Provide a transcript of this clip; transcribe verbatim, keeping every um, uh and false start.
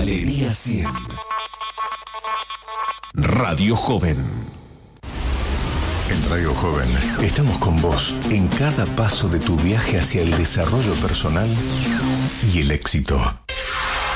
Galería cien. Radio Joven. En Radio Joven estamos con vos en cada paso de tu viaje hacia el desarrollo personal y el éxito.